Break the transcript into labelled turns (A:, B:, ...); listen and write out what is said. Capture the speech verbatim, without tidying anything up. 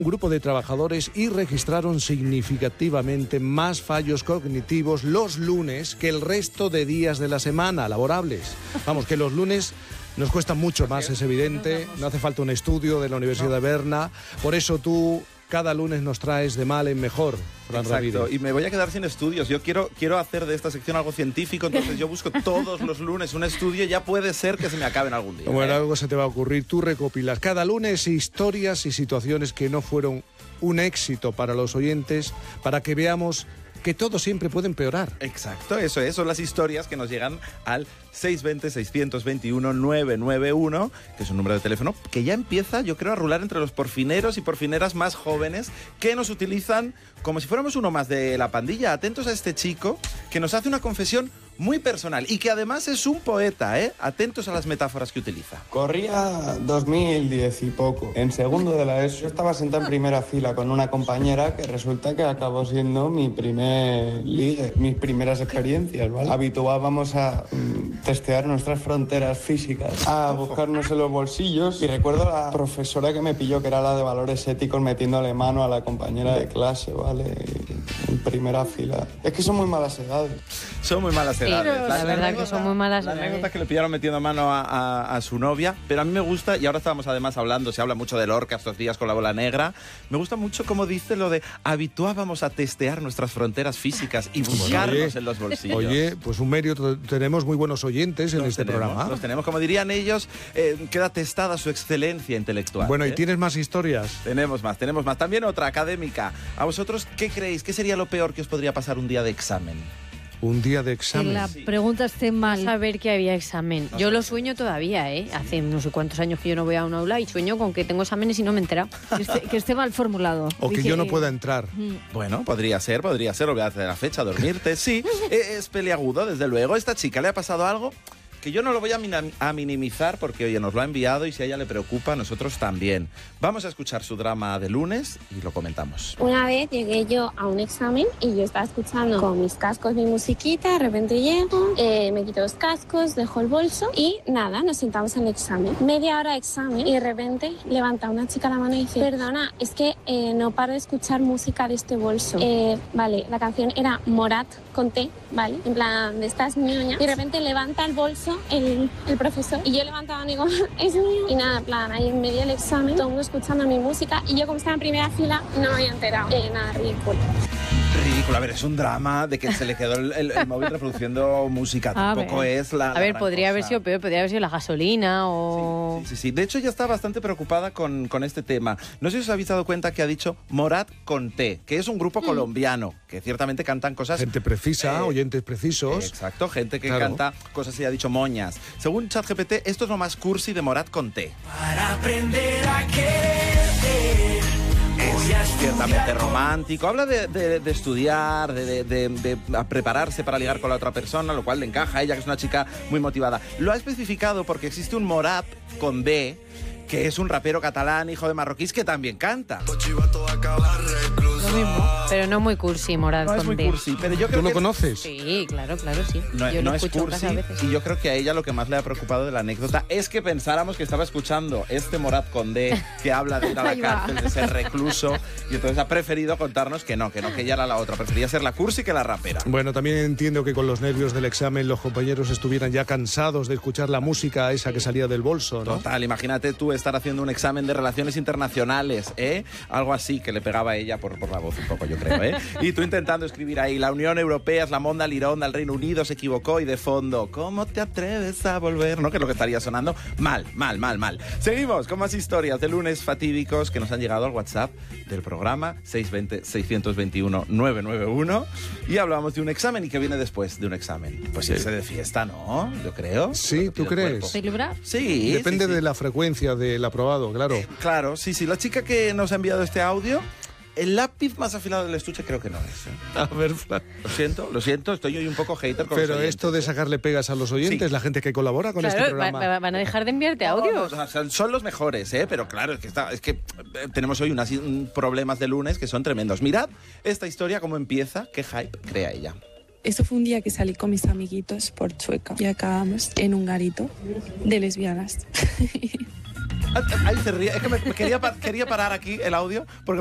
A: un grupo de trabajadores y registraron significativamente más fallos cognitivos los lunes que el resto de días de la semana laborables. Vamos, que los lunes nos cuesta mucho más, es evidente. No hace falta un estudio de la Universidad de Berna. Por eso tú cada lunes nos traes de mal en mejor, Fran
B: Exacto,
A: Ramírez.
B: y me voy a quedar sin estudios. Yo quiero, quiero hacer de esta sección algo científico, entonces yo busco todos los lunes un estudio. Ya puede ser que se me acaben algún día.
A: Bueno,
B: ¿eh?
A: algo se te va a ocurrir. Tú recopilas cada lunes historias y situaciones que no fueron un éxito para los oyentes, para que veamos que todo siempre puede empeorar.
B: Exacto, eso es, son las historias que nos llegan al seis dos cero, seis dos uno, nueve nueve uno, que es un número de teléfono que ya empieza, yo creo, a rular entre los porfineros y porfineras más jóvenes que nos utilizan como si fuéramos uno más de la pandilla. Atentos a este chico que nos hace una confesión muy personal y que además es un poeta, ¿eh? Atentos a las metáforas que utiliza.
C: Corría dos mil diez y poco. En segundo de la ESO yo estaba sentado en primera fila con una compañera que resulta que acabó siendo mi primer ligue, mis primeras experiencias, ¿vale? Habituábamos a mm, testear nuestras fronteras físicas, a buscarnos en los bolsillos, y recuerdo a la profesora que me pilló, que era la de valores éticos, metiéndole mano a la compañera de clase, ¿vale? En primera fila. Es que son muy malas edades.
B: Son muy malas edades.
D: Sí, la, la verdad anécdota, que son muy malas
B: La
D: edades.
B: anécdota que le pillaron metiendo mano a, a, a su novia, pero a mí me gusta, y ahora estábamos además hablando, se habla mucho de Lorca estos días con la bola negra, me gusta mucho cómo dice lo de habituábamos a testear nuestras fronteras físicas y buscarnos
A: Oye,
B: en los bolsillos.
A: Oye, pues un mérito, tenemos muy buenos oyentes en
B: los
A: este
B: tenemos,
A: programa.
B: Los tenemos, como dirían ellos, eh, queda testada su excelencia intelectual.
A: Bueno, ¿y
B: ¿eh?
A: tienes más historias?
B: Tenemos más, tenemos más. También otra académica. ¿A vosotros qué creéis? ¿Qué sería lo peor que os podría pasar un día de examen?
A: Un día de
E: Que
A: examen.
E: la pregunta esté mal.
D: Saber que había examen.
B: No
D: Yo
B: sé.
D: lo sueño todavía, ¿eh? Hace no sé cuántos años que yo no voy a un aula y sueño con que tengo exámenes y no me he enterado.
E: Que esté, que esté mal formulado.
A: O que
E: Dice-
A: yo no pueda entrar.
B: Bueno, podría ser, podría ser. Olvídate de la fecha, dormirte. Sí, eh, es peliagudo, desde luego. Esta chica le ha pasado algo que yo no lo voy a, mina- a minimizar porque, oye, nos lo ha enviado y si a ella le preocupa, nosotros también. Vamos a escuchar su drama de lunes y lo comentamos.
F: Una vez llegué yo a un examen y yo estaba escuchando con mis cascos mi musiquita, de repente llego, eh, me quito los cascos, dejo el bolso y nada, nos sentamos en el examen. Media hora de examen y de repente levanta una chica la mano y dice, perdona, es que eh, no paro de escuchar música de este bolso. Eh, vale, la canción era Morat con T, ¿vale? En plan, de estas ñoñas. Y de repente levanta el bolso el, el profesor y yo levantaba y digo, es mío. Y nada, en plan, ahí en medio del examen, todo el mundo escuchando mi música y yo como estaba en primera fila no me había enterado. Eh, nada, ridículo.
B: Ridículo, a ver, es un drama de que se le quedó el, el- el móvil reproduciendo música.
D: A
B: Tampoco
D: ver.
B: es la.
D: A
B: la
D: ver,
B: gran
D: podría haber
B: cosa.
D: sido peor, podría haber sido la gasolina o...
B: Sí, sí, sí. De hecho, ya está bastante preocupada con, con este tema. No sé si os habéis dado cuenta que ha dicho Morat con T, que es un grupo colombiano, que ciertamente cantan cosas...
A: Gente precisa,
B: Eh,
A: oyentes precisos.
B: Exacto, gente que
A: Claro.
B: canta cosas y ha dicho moñas. Según ChatGPT, esto es lo más cursi de Morat con T.
G: Para aprender a quererte, voy a
B: Es ciertamente romántico. Habla de, de- de estudiar, de, de- de- de a prepararse para ligar con la otra persona, lo cual le encaja a ella, que es una chica muy motivada. Lo ha especificado porque existe un Morat con D, que es un rapero catalán, hijo de marroquíes, que también canta.
D: Lo mismo, pero no muy cursi, Morat
B: No es
D: con
B: muy
D: D.
B: cursi, pero yo creo
A: ¿Tú lo
B: que...
A: conoces?
D: Sí, claro, claro, sí.
B: No,
D: yo
B: no
D: lo
B: es
D: escucho en
B: cursi,
D: casa a veces.
B: y yo creo que a ella lo que más le ha preocupado de la anécdota es que pensáramos que estaba escuchando este Morat con D que habla de ir a la
E: Ahí va.
B: cárcel, de ser recluso, y entonces ha preferido contarnos que no, que no, que ella era la otra, prefería ser la cursi que la rapera.
A: Bueno, también entiendo que con los nervios del examen los compañeros estuvieran ya cansados de escuchar la música esa que salía del bolso, ¿no?
B: Total, imagínate tú estar haciendo un examen de relaciones internacionales, ¿eh? Algo así que le pegaba a ella por, por la voz un poco, yo creo, ¿eh? Y tú intentando escribir ahí, la Unión Europea es la monda lironda, el Reino Unido se equivocó y de fondo, ¿cómo te atreves a volver? ¿No? Que es lo que estaría sonando. Mal, mal, mal, mal. Seguimos con más historias de lunes fatídicos que nos han llegado al WhatsApp del programa seis dos cero, seis dos uno, nueve nueve uno y hablamos de un examen y que viene después de un examen. Pues irse de fiesta, ¿no? Yo creo.
A: Sí,
B: Lo que
A: ¿tú
B: pide el
A: crees?
B: cuerpo.
E: ¿Celebrar?
B: Sí.
A: Depende
B: sí, sí.
A: de la frecuencia del aprobado, claro.
B: Claro, sí, sí. La chica que nos ha enviado este audio, el lápiz más afilado del estuche creo que no es. ¿eh?
A: A ver, Fran.
B: Lo siento, lo siento, estoy hoy un poco hater con los
A: Pero
B: oyentes,
A: esto de
B: ¿eh?
A: sacarle pegas a los oyentes,
B: Sí.
A: la gente que colabora con este
D: Claro, va-
A: programa.
D: va- van a dejar de enviarte
B: No,
D: audios.
B: no, o sea, son los mejores, ¿eh? Pero claro, es que, está, es que eh, tenemos hoy unos problemas de lunes que son tremendos. Mirad esta historia, cómo empieza, qué hype crea ella.
H: Eso fue un día que salí con mis amiguitos por Chueca y acabamos en un garito de lesbianas.
B: Ahí se ríe. Es que me, me quería, pa- quería parar aquí el audio porque